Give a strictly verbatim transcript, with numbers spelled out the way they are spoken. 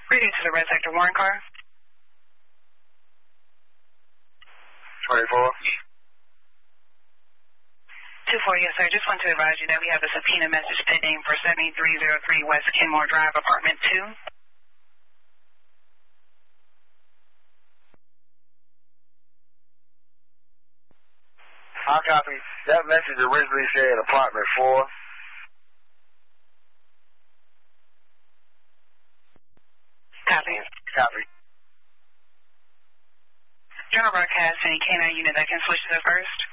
Greetings to the Red Sector Warren car. twenty-four. two four, yes, sir. Just want to advise you that we have a subpoena message pending for seventy-three oh three West Kenmore Drive, Apartment two. I'll copy. That message originally said apartment four. Copy. Copy. General broadcast, any K nine unit that can switch to the first.